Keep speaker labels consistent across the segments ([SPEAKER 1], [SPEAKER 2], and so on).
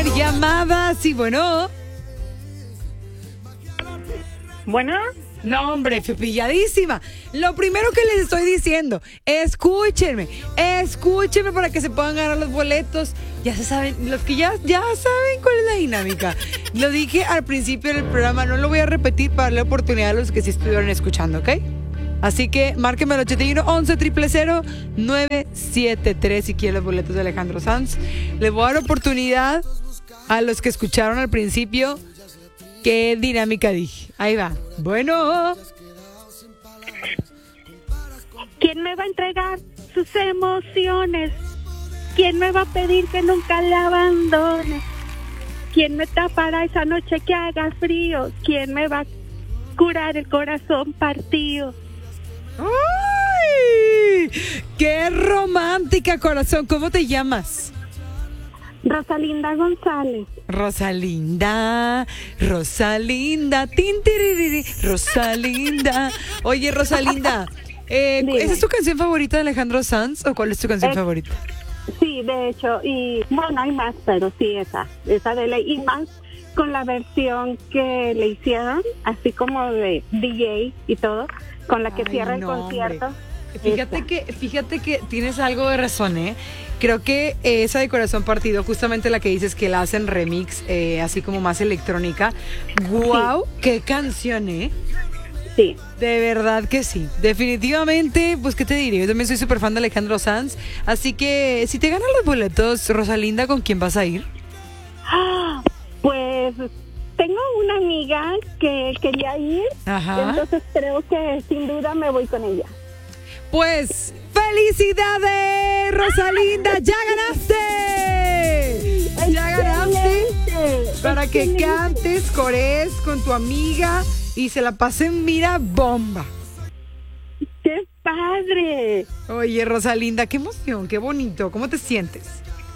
[SPEAKER 1] tener llamadas y bueno.
[SPEAKER 2] Bueno.
[SPEAKER 1] No, hombre, pilladísima. Lo primero que les estoy diciendo, escúchenme para que se puedan ganar los boletos. Ya se saben, los que ya saben cuál es la dinámica. Lo dije al principio del programa, no lo voy a repetir para darle oportunidad a los que sí estuvieron escuchando, ¿ok? Así que márquenme al 81 11 000 973 si quieren los boletos de Alejandro Sanz. Les voy a dar oportunidad a los que escucharon al principio. ¿Qué dinámica dije? Ahí va. Bueno.
[SPEAKER 2] ¿Quién me va a entregar sus emociones? ¿Quién me va a pedir que nunca le abandone? ¿Quién me tapará esa noche que haga frío? ¿Quién me va a curar el corazón partido?
[SPEAKER 1] ¡Ay! ¡Qué romántica, corazón! ¿Cómo te llamas?
[SPEAKER 2] Rosalinda González.
[SPEAKER 1] Rosalinda, tintiririri, Rosalinda. Oye, Rosalinda, ¿esa es tu canción favorita de Alejandro Sanz o cuál es tu canción favorita?
[SPEAKER 2] Sí, de hecho, y bueno, hay más, pero sí esa de ley, y más con la versión que le hicieron, así como de DJ y todo, con la que cierra el concierto.
[SPEAKER 1] Fíjate que tienes algo de razón, ¿eh? Creo que esa de Corazón Partido, justamente la que dices que la hacen remix, así como más electrónica. ¡Guau! Sí. ¡Qué canción, eh!
[SPEAKER 2] Sí.
[SPEAKER 1] De verdad que sí. Definitivamente, pues, ¿qué te diré? Yo también soy súper fan de Alejandro Sanz. Así que, si te ganan los boletos, Rosalinda, ¿con quién vas a ir?
[SPEAKER 2] Pues tengo una amiga que quería ir.
[SPEAKER 1] Ajá.
[SPEAKER 2] Entonces creo que sin duda me voy con ella.
[SPEAKER 1] Pues, ¡felicidades, Rosalinda! ¡Ya ganaste! ¡Ya ganaste! Para que cantes, corees con tu amiga y se la pasen, mira, bomba.
[SPEAKER 2] ¡Qué padre!
[SPEAKER 1] Oye, Rosalinda, qué emoción, qué bonito. ¿Cómo te sientes?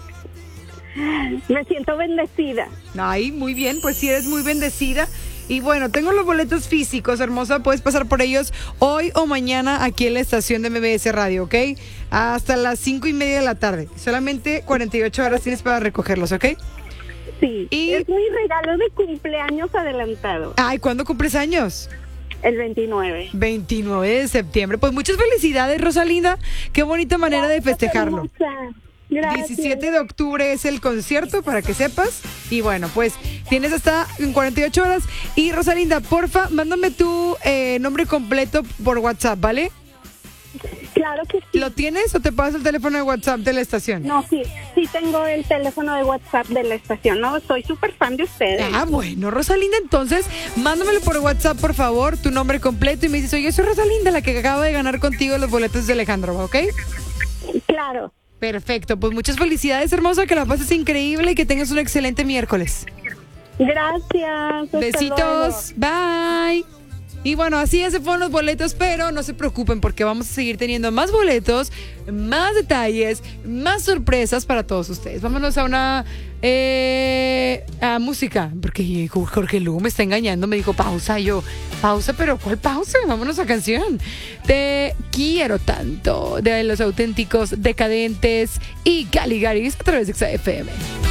[SPEAKER 2] Me siento bendecida.
[SPEAKER 1] Ay, muy bien, pues sí eres muy bendecida. Y bueno, tengo los boletos físicos, hermosa. Puedes pasar por ellos hoy o mañana aquí en la estación de MBS Radio, ¿ok? Hasta las 5:30 de la tarde. Solamente 48 horas tienes para recogerlos, ¿ok?
[SPEAKER 2] Sí, y es mi regalo de cumpleaños adelantado.
[SPEAKER 1] Ay, ¿cuándo cumples años?
[SPEAKER 2] El 29.
[SPEAKER 1] 29 de septiembre. Pues muchas felicidades, Rosalinda. Qué bonita manera de festejarlo.
[SPEAKER 2] Gracias.
[SPEAKER 1] 17 de octubre es el concierto, para que sepas. Y bueno, pues tienes hasta 48 horas. Y Rosalinda, porfa, mándame tu nombre completo por WhatsApp, ¿vale?
[SPEAKER 2] Claro que sí.
[SPEAKER 1] ¿Lo tienes o te paso el teléfono de WhatsApp de la estación?
[SPEAKER 2] No, sí tengo el teléfono de WhatsApp de la estación. No, soy súper fan de ustedes.
[SPEAKER 1] Ah, bueno, Rosalinda, entonces, mándamelo por WhatsApp, por favor, tu nombre completo. Y me dices, oye, soy Rosalinda, la que acaba de ganar contigo los boletos de Alejandro, ¿ok?
[SPEAKER 2] Claro.
[SPEAKER 1] Perfecto, pues muchas felicidades, hermosa, que la pases increíble y que tengas un excelente miércoles.
[SPEAKER 2] Gracias.
[SPEAKER 1] Besitos, bye. Y bueno, así ya se fueron los boletos, pero no se preocupen porque vamos a seguir teniendo más boletos, más detalles, más sorpresas para todos ustedes. Vámonos a una a música, porque Jorge Lugo me está engañando, me dijo pausa, yo, pausa, pero ¿cuál pausa? Vámonos a canción. Te quiero tanto, de Los Auténticos Decadentes y Caligaris a través de XFM.